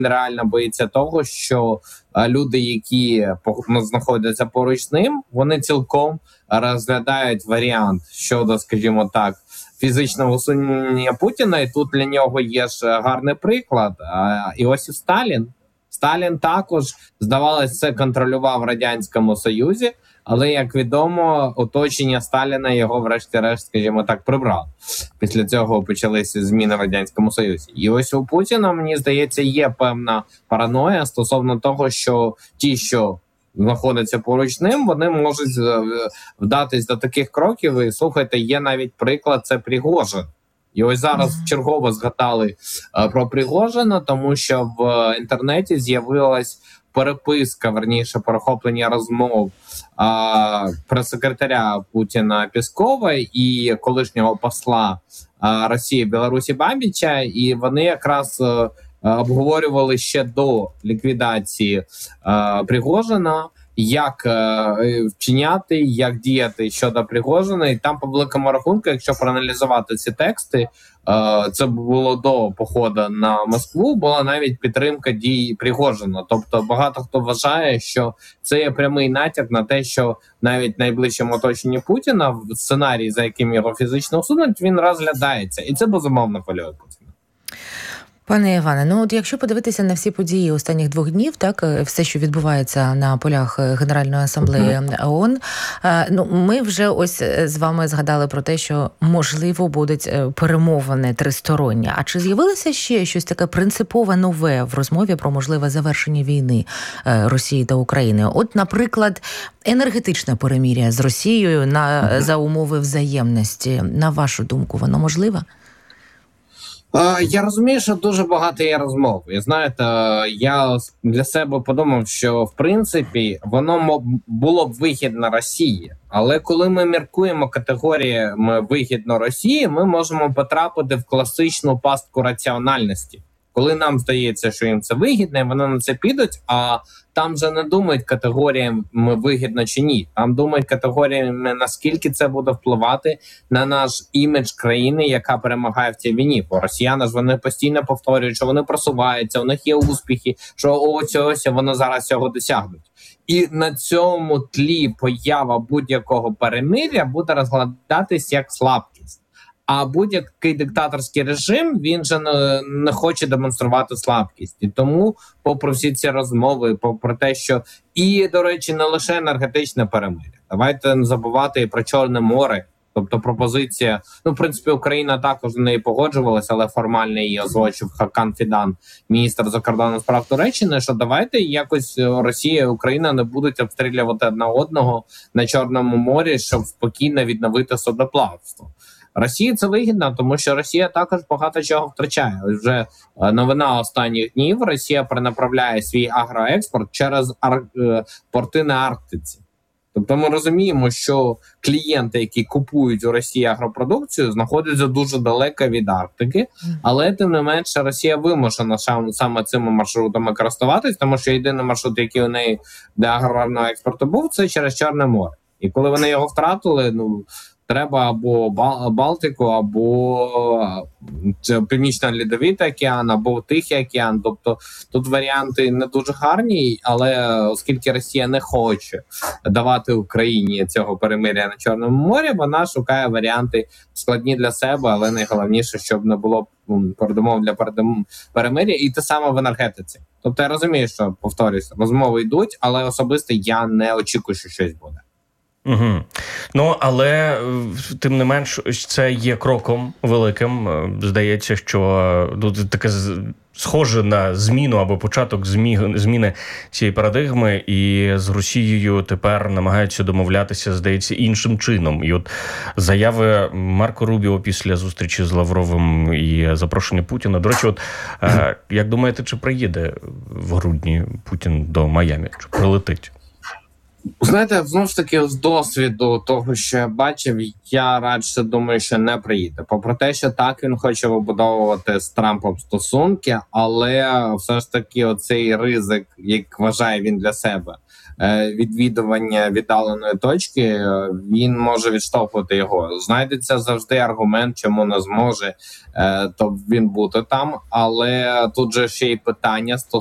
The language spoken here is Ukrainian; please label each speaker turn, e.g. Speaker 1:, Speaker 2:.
Speaker 1: реально боїться того, що люди, які знаходяться поруч з ним, вони цілком розглядають варіант щодо, скажімо так, фізичного усунення Путіна. І тут для нього є ж гарний приклад. Іосиф Сталін. Сталін також, здавалось, це контролював в Радянському Союзі, але, як відомо, оточення Сталіна його врешті-решт, скажімо так, прибрало. Після цього почалися зміни в Радянському Союзі. І ось у Путіна, мені здається, є певна параноя стосовно того, що ті, що знаходяться поруч з ним, вони можуть вдатись до таких кроків. І, слухайте, є навіть приклад, це Пригожин. І ось зараз чергово згадали про Пригожина, тому що в інтернеті з'явилась переписка, верніше, перехоплення розмов прес-секретаря Путіна Пєскова і колишнього посла Росії в Білорусі Бабіча, і вони якраз обговорювали ще до ліквідації Пригожина, як вчиняти, як діяти щодо Пригожина. І там, по великому рахунку, якщо проаналізувати ці тексти, це було до походу на Москву, була навіть підтримка дій Пригожина. Тобто багато хто вважає, що це є прямий натяк на те, що навіть найближчому оточенні Путіна в сценарії, за яким його фізично усунуть, він розглядається. І це безумовно хвилює Путіна.
Speaker 2: Пане Іване, ну от якщо подивитися на всі події останніх 2 днів, так, все, що відбувається на полях Генеральної асамблеї ООН, ну, ми вже ось з вами згадали про те, що, можливо, будуть перемовини тристоронні. А чи з'явилося ще щось таке принципове нове в розмові про можливе завершення війни Росії та України? От, наприклад, енергетичне перемир'я з Росією за умови взаємності. На вашу думку, воно можливе?
Speaker 1: Я розумію, що дуже багато є розмов. І знаєте, я для себе подумав, що в принципі воно було б вигідно Росії. Але коли ми міркуємо категоріями вигідно Росії, ми можемо потрапити в класичну пастку раціональності. Коли нам здається, що їм це вигідно, і вони на це підуть, а там же не думають категоріями вигідно чи ні. Там думають категоріями, наскільки це буде впливати на наш імідж країни, яка перемагає в цій війні. Бо росіяни ж вони постійно повторюють, що вони просуваються, у них є успіхи, що ось вони зараз цього досягнуть. І на цьому тлі поява будь-якого перемир'я буде розглядатись як слабкість. А будь-який диктаторський режим, він же не хоче демонструвати слабкість. І тому, попри всі ці розмови, попри те, що і, до речі, не лише енергетичне перемир'я. Давайте не забувати і про Чорне море. Тобто пропозиція, в принципі, Україна також на неї погоджувалася, але формально її озвучив Хакан Фідан, міністр закордонних справ Туреччини, що давайте якось Росія і Україна не будуть обстрілювати одне одного на Чорному морі, щоб спокійно відновити судноплавство. Росії це вигідно, тому що Росія також багато чого втрачає. Вже новина останніх днів: Росія перенаправляє свій агроекспорт через порти на Арктиці. Тобто ми розуміємо, що клієнти, які купують у Росії агропродукцію, знаходяться дуже далеко від Арктики, але тим не менше Росія вимушена саме цими маршрутами користуватись, тому що єдиний маршрут, який у неї для аграрного експорту був, це через Чорне море. І коли вони його втратили, треба або Балтику, або Північно-Льодовитий океан, або Тихий океан. Тобто тут варіанти не дуже гарні, але оскільки Росія не хоче давати Україні цього перемир'я на Чорному морі, вона шукає варіанти складні для себе, але найголовніше, щоб не було передумов для перемир'я. І те саме в енергетиці. Тобто я розумію, що, повторюсь, розмови йдуть, але особисто я не очікую, що щось буде.
Speaker 3: Угу. Ну, але тим не менш, це є кроком великим. Здається, що таке схоже на зміну або початок зміни цієї парадигми, і з Росією тепер намагаються домовлятися, здається, іншим чином. І от заяви Марко Рубіо після зустрічі з Лавровим і запрошення Путіна. До речі, як думаєте, чи приїде в грудні Путін до Майамі? Чи прилетить?
Speaker 1: Знаєте, знову ж таки, з досвіду того, що я бачив, я радше думаю, що не приїде. Попри те, що так він хоче вибудовувати з Трампом стосунки, але все ж таки оцей ризик, як вважає він для себе, відвідування віддаленої точки, він може відштовхувати його. Знайдеться завжди аргумент, чому не зможе то він бути там, але тут же ще й питання